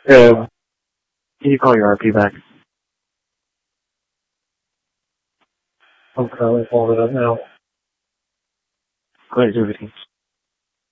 Can you call your RP back? I'm currently pulling it up now. Go ahead, do everything.